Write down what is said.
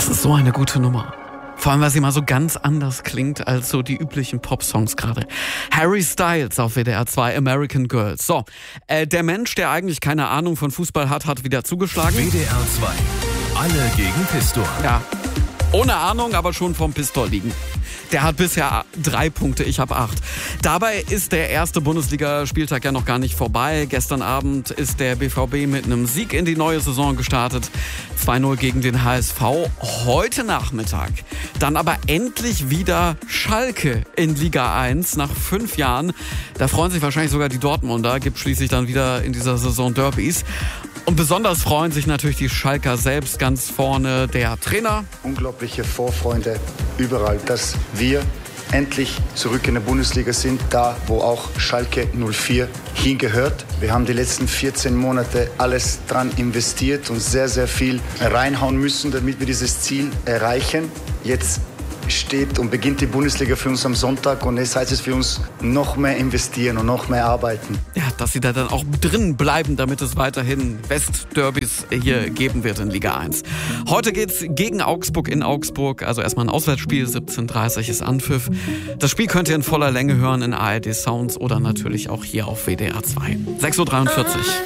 Das ist so eine gute Nummer. Vor allem, weil sie mal so ganz anders klingt als so die üblichen Pop-Songs gerade. Harry Styles auf WDR 2, American Girls. So, der Mensch, der eigentlich keine Ahnung von Fußball hat, hat wieder zugeschlagen. WDR 2, alle gegen Pistor. Ja, ohne Ahnung, aber schon vom Pistol liegen. Der hat bisher 3 Punkte, ich habe 8. Dabei ist der erste Bundesligaspieltag ja noch gar nicht vorbei. Gestern Abend ist der BVB mit einem Sieg in die neue Saison gestartet. 2-0 gegen den HSV. Heute Nachmittag dann aber endlich wieder Schalke in Liga 1 nach 5 Jahren. Da freuen sich wahrscheinlich sogar die Dortmunder. Gibt schließlich dann wieder in dieser Saison Derbys. Und besonders freuen sich natürlich die Schalker selbst, ganz vorne der Trainer. Unglaubliche Vorfreude überall, dass wir endlich zurück in der Bundesliga sind, da wo auch Schalke 04 hingehört. Wir haben die letzten 14 Monate alles dran investiert und sehr, sehr viel reinhauen müssen, damit wir dieses Ziel erreichen. Jetzt steht und beginnt die Bundesliga für uns am Sonntag und jetzt heißt es für uns noch mehr investieren und noch mehr arbeiten. Ja, dass sie da dann auch drin bleiben, damit es weiterhin Westderbys hier geben wird in Liga 1. Heute geht's gegen Augsburg in Augsburg, also erstmal ein Auswärtsspiel, 17:30 ist Anpfiff. Das Spiel könnt ihr in voller Länge hören in ARD Sounds oder natürlich auch hier auf WDR 2. 6:43 Uhr.